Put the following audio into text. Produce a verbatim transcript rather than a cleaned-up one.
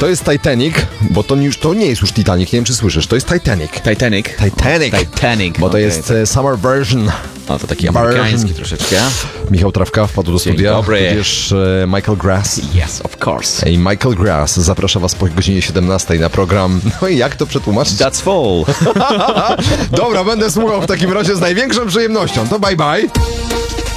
To jest Titanic, bo to, już, to nie jest już Titanic, nie wiem czy słyszysz, to jest Titanic. Titanic? Titanic. Titanic. Bo to okay. jest e, summer version. O, to taki amerykański troszeczkę. Michał Trawka wpadł do Dzień studia, dobry. tudzież e, Michael Grass. Yes, of course. I Michael Grass zaprasza was po godzinie siedemnastej na program. No i jak to przetłumaczyć? That's full. Dobra, będę słuchał w takim razie z największą przyjemnością. To bye bye.